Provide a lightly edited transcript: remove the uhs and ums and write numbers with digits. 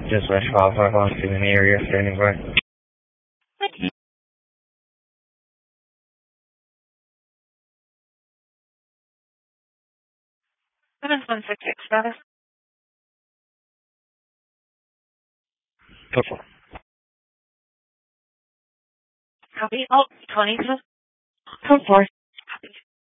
Just West 551 in the area, standing by. 716 status. Go for it. Copy. Oh, 22. Code 4.